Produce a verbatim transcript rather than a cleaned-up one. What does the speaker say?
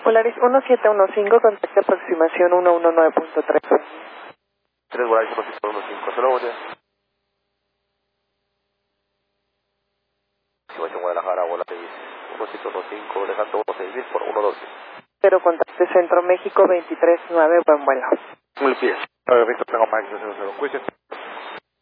Volaris uno siete uno cinco, contacto aproximación uno uno nueve punto tres. tres Volaris uno siete uno cinco, solo buen día. Aproximación Guadalajara, Volaris uno siete uno cinco, dejando uno seis mil por uno doce. Cero contacto Centro México veintitrés nueve, buen vuelo. Muy bien. nueve Víctor, tengo Mike cero cero. Cuídense.